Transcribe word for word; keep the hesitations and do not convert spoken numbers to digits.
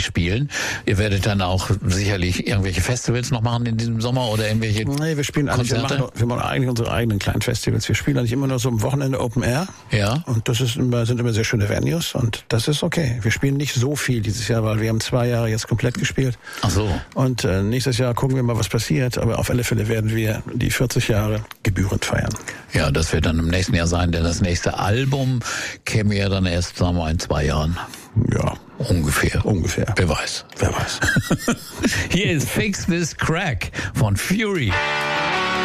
spielen. Ihr werdet dann auch sicherlich irgendwelche Festivals noch machen in diesem Sommer oder irgendwelche Nee, wir spielen eigentlich, wir machen, wir machen eigentlich unsere eigenen kleinen Festivals. Wir spielen eigentlich immer nur so am Wochenende Open Air. Ja. Und das ist immer, sind immer sehr schöne Venues und das ist okay. Wir spielen nicht so viel dieses Jahr, weil wir haben zwei Jahre jetzt komplett gespielt. Ach so. Und äh, nächstes Jahr gucken wir mal, was passiert. Aber auf alle Fälle werden wir die vierzig Jahre gebührend feiern. Ja, das wird dann im nächsten Jahr sein, denn das nächste Album käme ja dann erst, sagen wir, in zwei Jahren. Ja. Ungefähr. Ungefähr. Wer weiß. Wer weiß. Hier ist Fix This Crack von Fury.